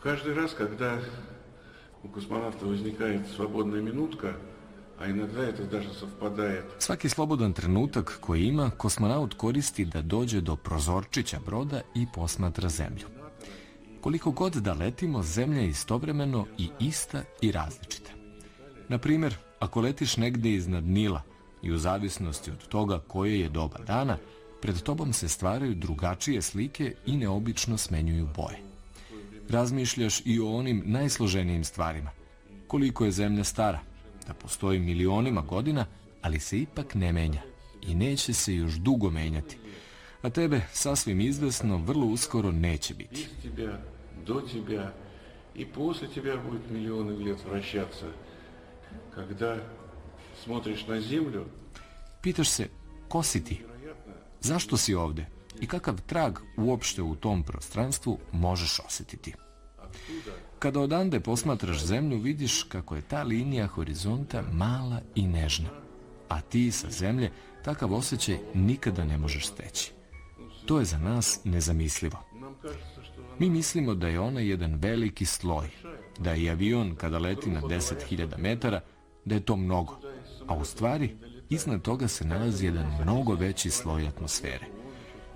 Каждый раз, когда у космонавта возникает свободная минутка, a inogda это даже совпадает. Svaki slobodan trenutak koji ima, kosmonaut koristi da dođe do prozorčića broda i posmatra zemlju. Koliko god da letimo, zemlja je istovremeno i ista i različita. Na primjer, ako letiš negde iznad Nila i u zavisnosti od toga koje je doba dana, pred tobom se stvaraju drugačije slike i neobično smenjuju boje. Razmišljaš i o onim najsloženijim stvarima. Koliko je zemlja stara, da postoji milionima godina, ali se ipak ne menja i neće se još dugo menjati. A tebe sasvim izvesno vrlo uskoro neće biti. Do тебя и после тебя будет миллионы лет вращаться. Когда смотришь на землю, pitaš se, ko si ti? Zašto si ovde? I kakav trag uopšte u tom prostranstvu možeš osjetiti? Kada odande posmatraš zemlju, vidiš kako je ta linija horizonta mala i nežna, a ti sa zemlje takav osjećaj nikada ne možeš steći. To je za nas nezamislivo. Mi mislimo da je ona jedan veliki sloj, da je avion kada leti na 10.000 metara, da je to mnogo, a u stvari iznad toga se nalazi jedan mnogo veći sloj atmosfere.